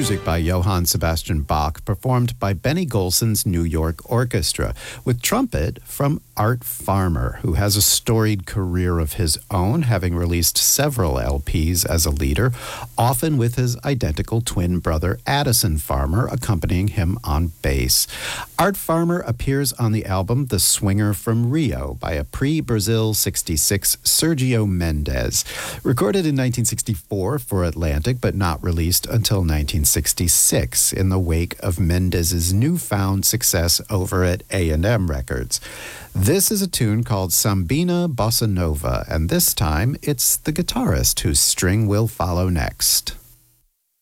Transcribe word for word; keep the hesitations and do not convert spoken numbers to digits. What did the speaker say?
music by Johann Sebastian Bach, performed by Benny Golson's New York Orchestra, with trumpet from Art Farmer, who has a storied career of his own, having released several L Ps as a leader, often with his identical twin brother Addison Farmer accompanying him on bass. Art Farmer appears on the album The Swinger from Rio by a pre-Brazil sixty-six Sergio Mendes, recorded in nineteen sixty-four for Atlantic but not released until nineteen sixty-six in the wake of Mendes's newfound success over at A and M Records. This is a tune called Sambina Bossa Nova, and this time it's the guitarist whose string will follow next.